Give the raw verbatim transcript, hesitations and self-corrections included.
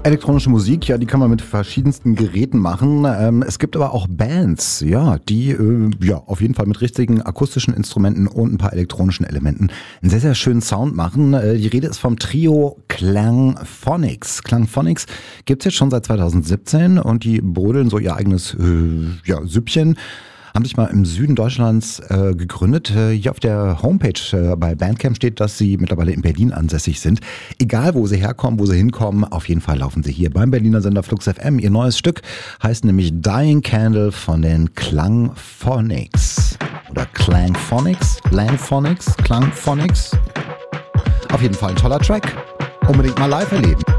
Elektronische Musik, ja, die kann man mit verschiedensten Geräten machen. Ähm, es gibt aber auch Bands, ja, die äh, ja auf jeden Fall mit richtigen akustischen Instrumenten und ein paar elektronischen Elementen einen sehr, sehr schönen Sound machen. Äh, die Rede ist vom Trio Klangphonics. Klangphonics gibt's jetzt schon seit zweitausendsiebzehn und die brodeln so ihr eigenes äh, ja, Süppchen. Haben sich mal im Süden Deutschlands äh, gegründet. Äh, hier auf der Homepage äh, bei Bandcamp steht, dass sie mittlerweile in Berlin ansässig sind. Egal, wo sie herkommen, wo sie hinkommen, auf jeden Fall laufen sie hier beim Berliner Sender Flux F M. Ihr neues Stück heißt nämlich Dying Candle von den Klangphonics. Oder Klangphonics? Langphonics? Klangphonics? Auf jeden Fall ein toller Track. Unbedingt mal live erleben.